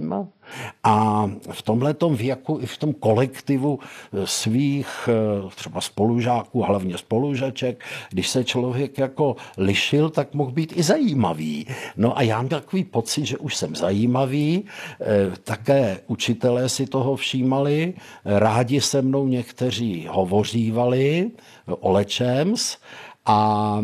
jsem a v tomhletom věku i v tom kolektivu svých třeba spolužáků, hlavně spolužaček, když se člověk jako lišil, tak mohl být i zajímavý. No a já mám takový pocit, že už jsem zajímavý, také učitelé si toho všímali, rádi se mnou někteří hovořívali o lečems a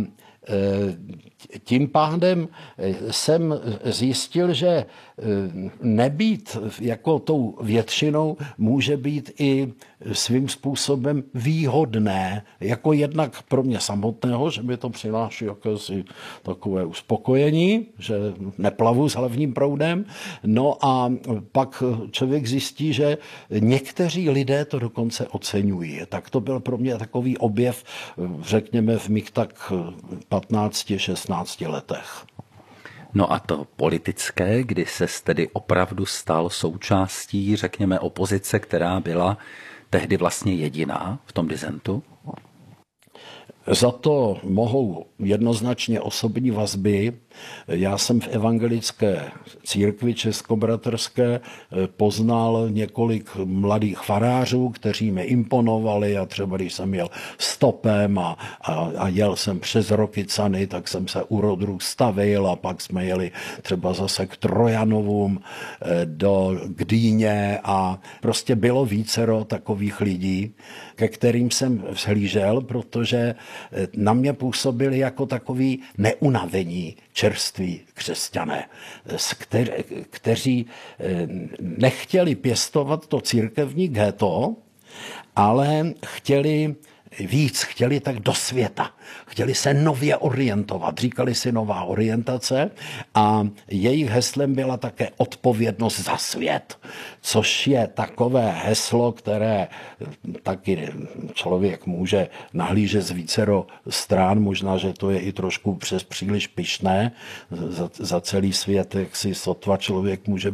tím pádem jsem zjistil, že nebýt jako tou většinou může být i svým způsobem výhodné, jako jednak pro mě samotného, že mi to přináší jakési takové uspokojení, že neplavu s hlavním proudem, no a pak člověk zjistí, že někteří lidé to dokonce oceňují. Tak to byl pro mě takový objev, řekněme v mých tak 15-16 letech. No a to politické, kdy se tedy opravdu stal součástí, řekněme, opozice, která byla tehdy vlastně jediná v tom disentu? Za to mohou jednoznačně osobní vazby. Já jsem v evangelické církvi českobratrské poznal několik mladých farářů, kteří mi imponovali a třeba když jsem jel stopem a jel jsem přes Rokycany, tak jsem se u Rodrů stavil a pak jsme jeli třeba zase k Trojanovům do Gdýně a prostě bylo vícero takových lidí, ke kterým jsem vzhlížel, protože na mě působili jako takový neunavení čerství křesťané, kteří nechtěli pěstovat to církevní ghetto, ale chtěli víc, chtěli tak do světa, chtěli se nově orientovat, říkali si nová orientace a jejich heslem byla také odpovědnost za svět, což je takové heslo, které taky člověk může nahlížet z vícero stran, možná, že to je i trošku přes příliš pyšné, za celý svět, jak si sotva člověk může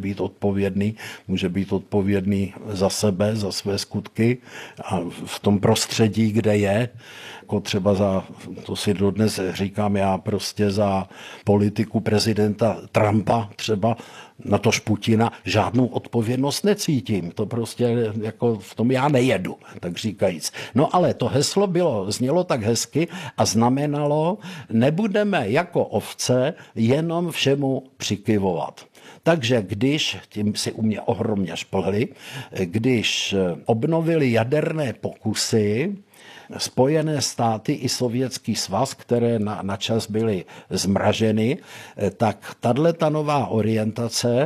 být odpovědný za sebe, za své skutky a v tom prostředí, kde je, jako třeba to si dodnes říkám já, prostě za politiku prezidenta Trumpa třeba, natož Putina, žádnou odpovědnost necítím. To prostě jako v tom já nejedu, tak říkajíc. No ale to heslo znělo tak hezky a znamenalo, nebudeme jako ovce jenom všemu přikyvovat. Takže tím si u mě ohromně šplhli, když obnovili jaderné pokusy, Spojené státy i Sovětský svaz, které na čas byly zmraženy, tak tato nová orientace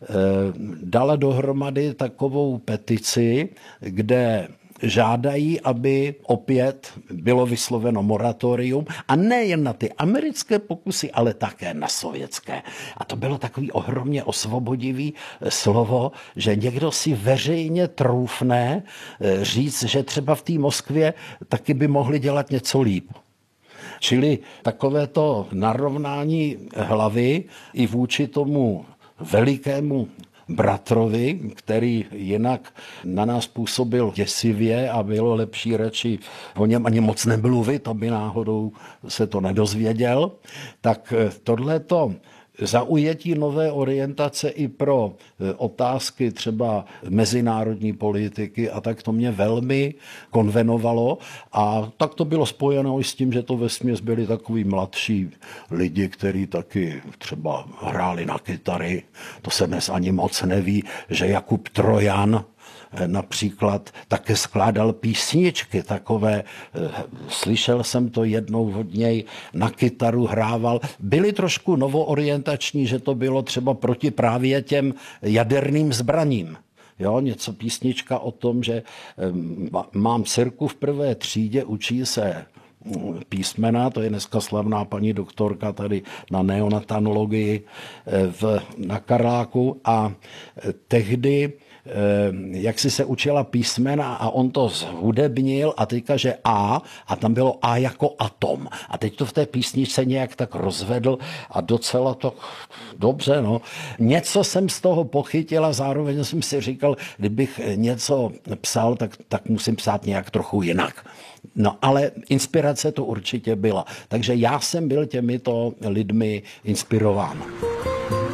dala dohromady takovou petici, kde žádají, aby opět bylo vysloveno moratorium a nejen na ty americké pokusy, ale také na sovětské. A to bylo takový ohromně osvobodivý slovo, že někdo si veřejně troufne říct, že třeba v té Moskvě taky by mohli dělat něco líp. Čili takovéto narovnání hlavy i vůči tomu velikému bratrovi, který jinak na nás působil děsivě a bylo lepší radši o něm ani moc nemluvit, aby náhodou se to nedozvěděl, tak tohleto zaujetí nové orientace i pro otázky třeba mezinárodní politiky a tak to mě velmi konvenovalo a tak to bylo spojeno i s tím, že to vesměs byli takový mladší lidi, kteří taky třeba hráli na kytary, to se dnes ani moc neví, že Jakub Trojan například také skládal písničky takové, slyšel jsem to jednou od něj, na kytaru hrával, byly trošku novoorientační, že to bylo třeba proti právě těm jaderným zbraním. Jo, písnička o tom, že mám dcerku v prvé třídě, učí se písmena, to je dneska slavná paní doktorka tady na neonatologii na Karláku a tehdy jak si se učila písmena a on to zhudebnil a teďka, že A tam bylo A jako atom. A teď to v té písničce nějak tak rozvedl a docela to dobře, no. Něco jsem z toho pochytil a zároveň jsem si říkal, kdybych něco psal, tak musím psát nějak trochu jinak. No ale inspirace to určitě byla. Takže já jsem byl těmito lidmi inspirován.